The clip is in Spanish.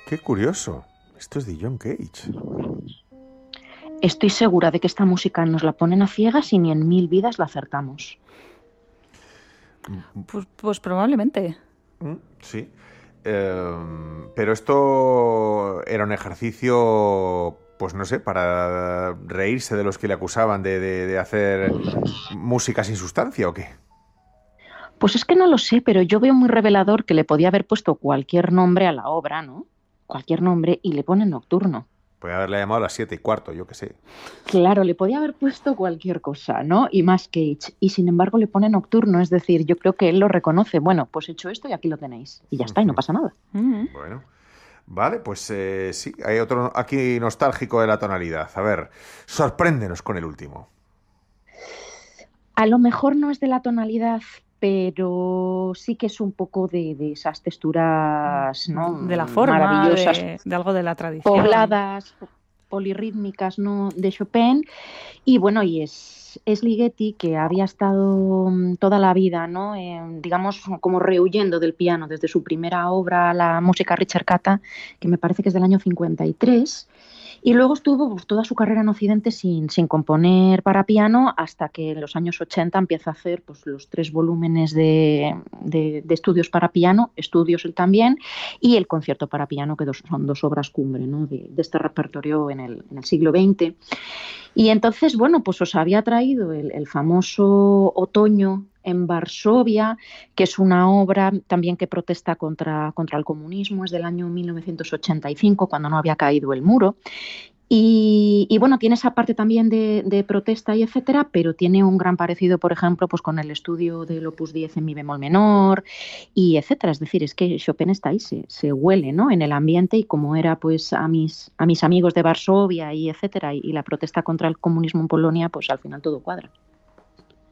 Qué curioso. Esto es de John Cage. Estoy segura de que esta música nos la ponen a ciegas y ni en 1000 vidas la acertamos. Pues probablemente. Sí. Pero esto era un ejercicio, pues no sé, para reírse de los que le acusaban de hacer música sin sustancia, ¿o qué? Pues es que no lo sé, pero yo veo muy revelador que le podía haber puesto cualquier nombre a la obra, ¿no? Cualquier nombre y le pone Nocturno. Puede haberle llamado a las 7:15, yo qué sé. Claro, le podía haber puesto cualquier cosa, ¿no? Y más Cage. Y sin embargo le pone Nocturno, es decir, yo creo que él lo reconoce. Bueno, pues he hecho esto y aquí lo tenéis. Y ya está, y no pasa nada. Bueno, vale, pues sí, hay otro aquí nostálgico de la tonalidad. A ver, sorpréndenos con el último. A lo mejor no es de la tonalidad, pero sí que es un poco de esas texturas, ¿no? De la forma, Maravillosas, de algo de la tradición. pobladas, polirrítmicas, ¿no? De Chopin. Y bueno, y es Ligeti, que había estado toda la vida, ¿no? Digamos, como rehuyendo del piano desde su primera obra, la música ricercata, que me parece que es del año 53. Y luego estuvo pues, toda su carrera en Occidente sin componer para piano hasta que en los años 80 empieza a hacer pues, los 3 volúmenes de estudios para piano, estudios él también, y el concierto para piano, que son 2 obras cumbre, ¿no? de este repertorio en el siglo XX. Y entonces, bueno, pues os había traído el famoso Otoño en Varsovia, que es una obra también que protesta contra el comunismo, es del año 1985, cuando no había caído el muro. Y bueno, tiene esa parte también de protesta y etcétera, pero tiene un gran parecido, por ejemplo, pues con el estudio del Opus 10 en mi bemol menor y etcétera. Es decir, es que Chopin está ahí, se huele, ¿no? En el ambiente y como era pues a mis amigos de Varsovia y etcétera, y la protesta contra el comunismo en Polonia, pues al final todo cuadra.